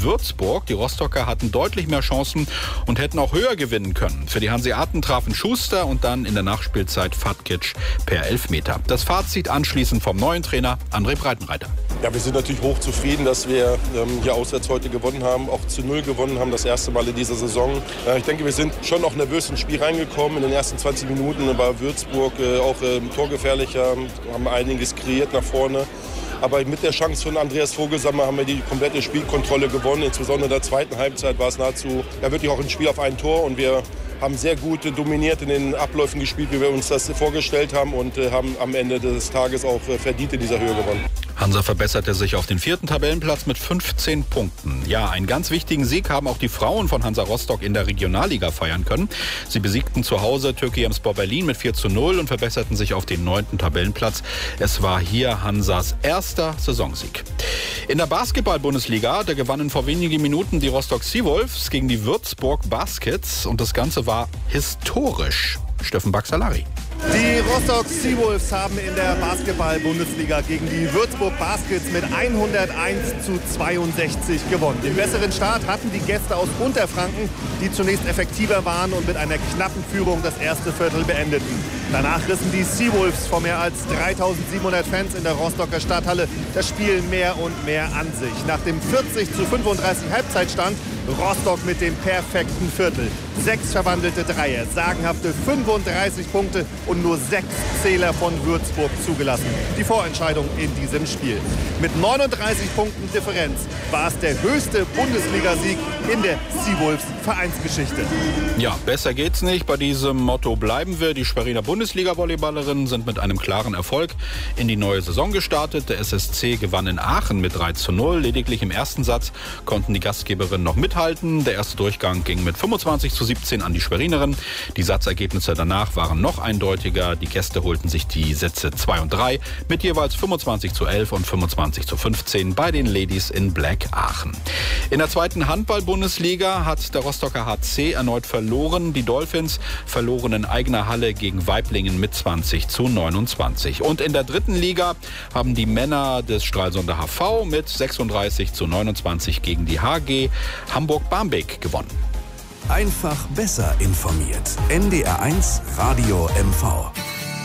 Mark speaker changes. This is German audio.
Speaker 1: Würzburg. Die Rostocker hatten deutlich mehr Chancen und hätten auch höher gewinnen können. Für die Hanseaten trafen Schuster und dann in der Nachspielzeit Fatkic per Elfmeter. Das Fazit anschließend vom neuen Trainer André Breitenreiter.
Speaker 2: Ja, wir sind natürlich hochzufrieden, dass wir hier auswärts heute gewonnen haben, auch zu 0 gewonnen haben, das erste Mal in dieser Saison. Ich denke, wir sind schon noch nervös ins Spiel reingekommen. In den ersten 20 Minuten war Würzburg auch torgefährlicher, haben einiges kreiert nach vorne. Aber mit der Chance von Andreas Vogelsammer haben wir die komplette Spielkontrolle gewonnen. Insbesondere in der zweiten Halbzeit war es nahezu wirklich auch ein Spiel auf ein Tor. Und wir haben sehr gut dominiert in den Abläufen gespielt, wie wir uns das vorgestellt haben. Und haben am Ende des Tages auch verdient in dieser Höhe gewonnen.
Speaker 1: Hansa verbesserte sich auf den 4. Tabellenplatz mit 15 Punkten. Ja, einen ganz wichtigen Sieg haben auch die Frauen von Hansa Rostock in der Regionalliga feiern können. Sie besiegten zu Hause Türkiyemspor Berlin mit 4:0 und verbesserten sich auf den 9. Tabellenplatz. Es war hier Hansas erster Saisonsieg. In der Basketball-Bundesliga, da gewannen vor wenigen Minuten die Rostock Seawolves gegen die Würzburg Baskets und das Ganze war historisch. Steffen Baxalari.
Speaker 3: Die Rostock Seawolves haben in der Basketball-Bundesliga gegen die Würzburg Baskets mit 101:62 gewonnen. Den besseren Start hatten die Gäste aus Unterfranken, die zunächst effektiver waren und mit einer knappen Führung das erste Viertel beendeten. Danach rissen die Seawolves vor mehr als 3.700 Fans in der Rostocker Stadthalle das Spiel mehr und mehr an sich. Nach dem 40:35 Halbzeitstand Rostock mit dem perfekten Viertel. 6 verwandelte Dreier, sagenhafte 35 Punkte und nur 6 Zähler von Würzburg zugelassen. Die Vorentscheidung in diesem Spiel. Mit 39 Punkten Differenz war es der höchste Bundesligasieg in der Seawolves Vereinsgeschichte.
Speaker 1: Ja, besser geht's nicht. Bei diesem Motto bleiben wir. Die Schweriner Bundesliga-Volleyballerinnen sind mit einem klaren Erfolg in die neue Saison gestartet. Der SSC gewann in Aachen mit 3:0. Lediglich im ersten Satz konnten die Gastgeberinnen noch mithalten. Der erste Durchgang ging mit 25:17 an die Schwerinerinnen. Die Satzergebnisse danach waren noch eindeutiger. Die Gäste holten sich die Sätze 2 und 3 mit jeweils 25:11 und 25:15 bei den Ladies in Black Aachen. In der zweiten Handball-Bundesliga hat der Rostocker HC erneut verloren. Die Dolphins verloren in eigener Halle gegen Waiblingen mit 20:29. Und in der dritten Liga haben die Männer des Stralsunder HV mit 36:29 gegen die HG Hamburg-Barmbek gewonnen.
Speaker 4: Einfach besser informiert. NDR 1 Radio MV.